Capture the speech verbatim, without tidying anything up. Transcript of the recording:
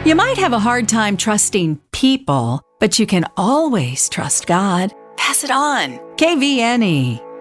You might have a hard time trusting people, but you can always trust God. Pass it on. K V N E.